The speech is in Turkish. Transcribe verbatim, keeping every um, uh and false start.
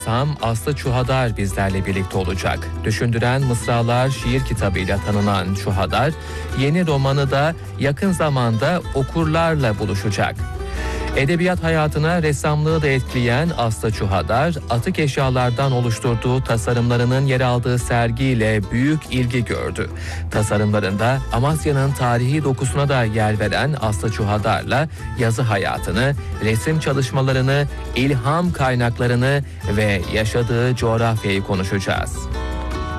Sam Aslı Çuhadar bizlerle birlikte olacak. Düşündüren Mısralar şiir kitabıyla tanınan Çuhadar, yeni romanı da yakın zamanda okurlarla buluşacak. Edebiyat hayatına ressamlığı da etkileyen Aslı Çuhadar, atık eşyalardan oluşturduğu tasarımlarının yer aldığı sergiyle büyük ilgi gördü. Tasarımlarında Amasya'nın tarihi dokusuna da yer veren Aslı Çuhadar'la yazı hayatını, resim çalışmalarını, ilham kaynaklarını ve yaşadığı coğrafyayı konuşacağız.